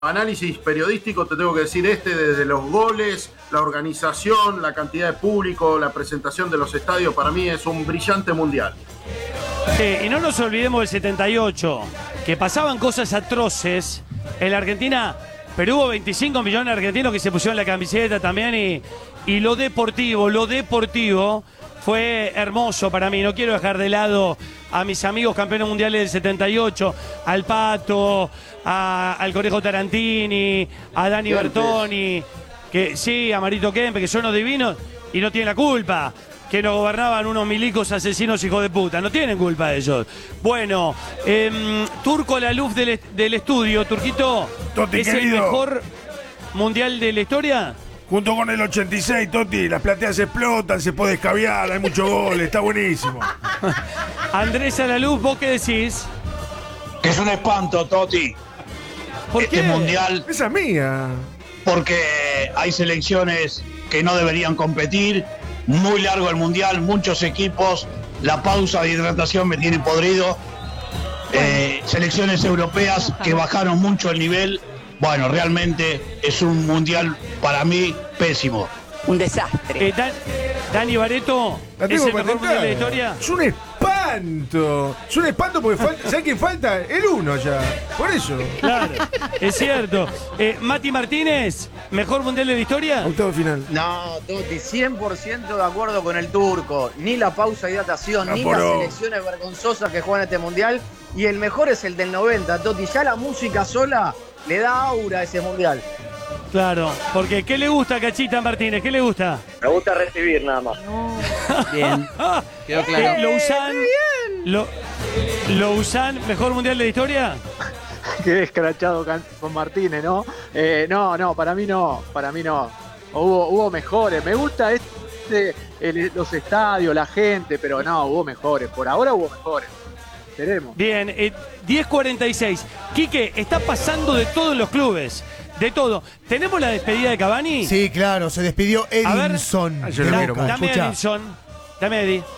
Análisis periodístico, te tengo que decir desde los goles, la organización, la cantidad de público, la presentación de los estadios, para mí es un brillante mundial. Sí, y no nos olvidemos del 78, que pasaban cosas atroces en la Argentina, pero hubo 25 millones de argentinos que se pusieron la camiseta también y lo deportivo fue hermoso para mí. No quiero dejar de lado a mis amigos campeones mundiales del 78, al Pato, al Conejo Tarantini, a Dani Bertoni, que sí, a Marito Kempe, que son los divinos y no tienen la culpa, que nos gobernaban unos milicos asesinos hijos de puta. No tienen culpa ellos. Bueno, Turco, la luz del estudio, Turquito, Toti, ¿es querido, el mejor mundial de la historia? Junto con el 86, Toti, las plateas explotan, se puede escabiar, hay mucho gol, está buenísimo. Andrés a la luz, ¿vos qué decís? Es un espanto, Toti. ¿Por este qué? mundial, Esa es mía. porque hay selecciones que no deberían competir. Muy largo el mundial, muchos equipos. La pausa de hidratación me tiene podrido. Selecciones europeas que bajaron mucho el nivel. Bueno, realmente es un mundial para mí pésimo. Un desastre. Dani Barreto, La ¿es tengo el para mejor mundial de la contar. historia? Es un espanto. Es un espanto porque falta, ¿sabes quién falta? El 1 ya. Por eso. Claro, es cierto. Mati Martínez, ¿mejor mundial de la historia? Octavo final. No, Toti, 100% de acuerdo con el turco. Ni la pausa de hidratación, ni las Apuró. selecciones vergonzosas que juegan este mundial. Y el mejor es el del 90, Toti. Ya la música sola le da aura a ese mundial. Claro, porque ¿qué le gusta a Cachita Martínez? ¿Qué le gusta? Me gusta recibir nada más. Bien. Quedó claro. ¿Lo usan mejor mundial de la historia? Qué escrachado con Martínez, ¿no? No, para mí no. Hubo mejores. Me gusta los estadios, la gente, pero no, hubo mejores. Por ahora hubo mejores. Veremos. Bien, 10:46. Quique, está pasando de todo en los clubes. De todo. ¿Tenemos la despedida de Cavani? Sí, claro, se despidió A ver. Edinson. Yo lo quiero mucho. Dame a Escuchá. Edinson. Dame a Eddie.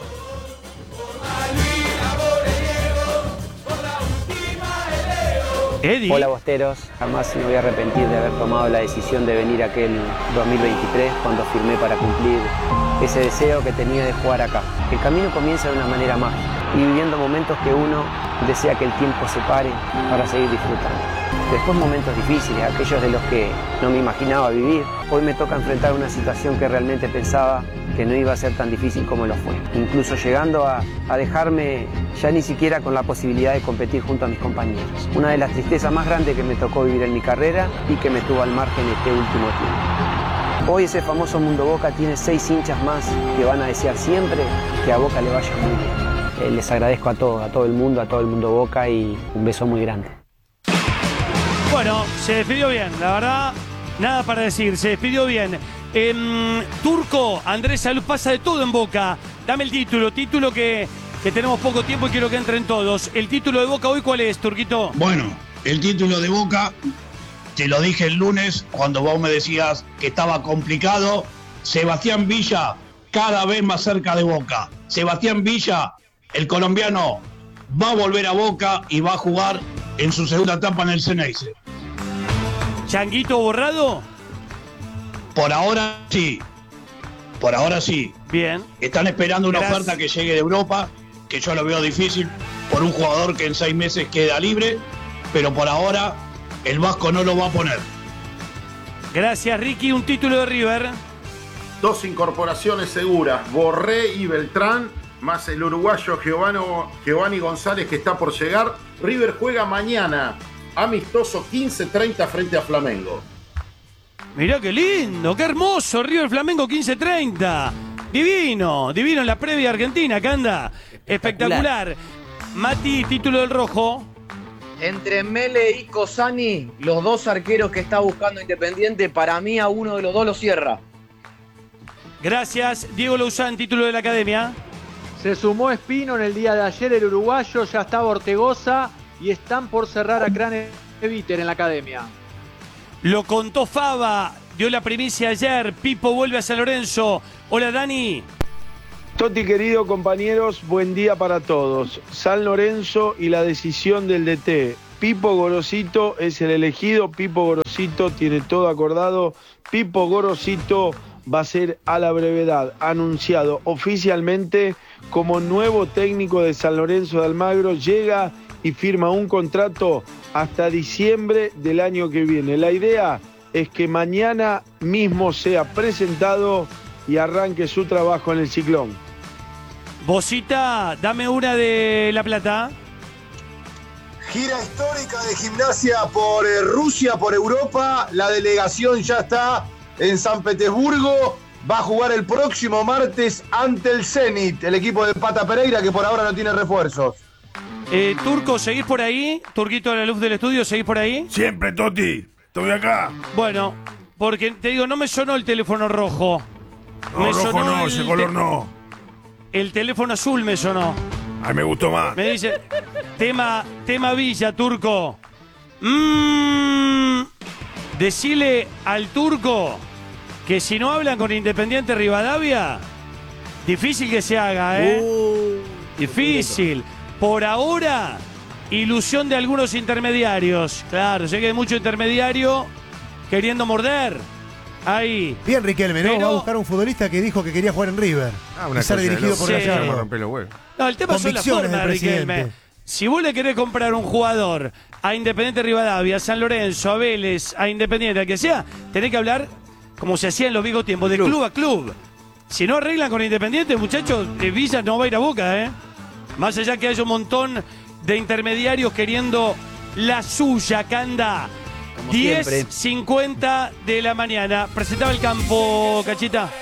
Eddie. Hola Bosteros, jamás me voy a arrepentir de haber tomado la decisión de venir aquel 2023 cuando firmé para cumplir ese deseo que tenía de jugar acá. El camino comienza de una manera mágica y viviendo momentos que uno desea que el tiempo se pare para seguir disfrutando. Después momentos difíciles, aquellos de los que no me imaginaba vivir. Hoy me toca enfrentar una situación que realmente pensaba que no iba a ser tan difícil como lo fue. Incluso llegando a dejarme ya ni siquiera con la posibilidad de competir junto a mis compañeros. Una de las tristezas más grandes que me tocó vivir en mi carrera y que me tuvo al margen este último tiempo. Hoy ese famoso Mundo Boca tiene 6 hinchas más que van a desear siempre que a Boca le vaya muy bien. Les agradezco a todo el mundo Boca y un beso muy grande. Bueno, se despidió bien, la verdad, nada para decir, se despidió bien. Turco, Andrés Salud, pasa de todo en Boca. Dame el título que tenemos poco tiempo y quiero que entren todos. ¿El título de Boca hoy cuál es, Turquito? Bueno, el título de Boca, te lo dije el lunes cuando vos me decías que estaba complicado. Sebastián Villa, cada vez más cerca de Boca. Sebastián Villa, el colombiano, va a volver a Boca y va a jugar en su segunda etapa en el Ceneice. ¿Changuito borrado? Por ahora sí. Por ahora sí. Bien. Están esperando una Gracias. oferta que llegue de Europa, que yo lo veo difícil por un jugador que en 6 meses queda libre, pero por ahora el Vasco no lo va a poner. Gracias, Ricky. Un título de River. 2 incorporaciones seguras, Borré y Beltrán, más el uruguayo Giovanni González que está por llegar. River juega mañana, amistoso 15:30 frente a Flamengo. Mirá qué lindo, qué hermoso. River Flamengo 15:30. Divino en la previa argentina, que anda. Espectacular. Mati, título del rojo. Entre Mele y Cosani, los dos arqueros que está buscando Independiente, para mí a uno de los dos lo cierra. Gracias. Diego Louzán, título de la academia. Se sumó Espino en el día de ayer, el uruguayo, ya estaba Ortegoza y están por cerrar a Craneviter en la academia. Lo contó Fava, dio la primicia ayer. Pipo vuelve a San Lorenzo. Hola, Dani. Toti, querido, compañeros, buen día para todos. San Lorenzo y la decisión del DT. Pipo Gorosito es el elegido. Pipo Gorosito tiene todo acordado. Pipo Gorosito va a ser a la brevedad anunciado oficialmente como nuevo técnico de San Lorenzo de Almagro. Llega y firma un contrato hasta diciembre del año que viene. La idea es que mañana mismo sea presentado y arranque su trabajo en el Ciclón. Bocita, dame una de La Plata. Gira histórica de Gimnasia por Rusia, por Europa. La delegación ya está en San Petersburgo. Va a jugar el próximo martes ante el Zenit, el equipo de Pata Pereira, que por ahora no tiene refuerzos. Turco, ¿seguís por ahí? Turquito a la luz del estudio, ¿seguís por ahí? Siempre, Toti. Estoy acá. Bueno, porque te digo, no me sonó el teléfono rojo. No, rojo no, ese color no. El teléfono azul me sonó. Ay, me gustó más. Me dice, tema Villa, Turco. Decile al Turco que si no hablan con Independiente Rivadavia, difícil que se haga, difícil. Por ahora, ilusión de algunos intermediarios. Claro, sé que hay mucho intermediario queriendo morder. Ahí. Bien, Riquelme, ¿no? Pero... va a buscar un futbolista que dijo que quería jugar en River. Y ser dirigido por Gallardo. No, el tema son las formas, Riquelme. Si vos le querés comprar un jugador a Independiente Rivadavia, a San Lorenzo, a Vélez, a Independiente, al que sea, tenés que hablar como se hacía en los viejos tiempos, de club a club. Si no arreglan con Independiente, muchachos, Villa no va a ir a Boca, Más allá que haya un montón de intermediarios queriendo la suya, Canda. 10:50 de la mañana. Presentaba el campo, Cachita.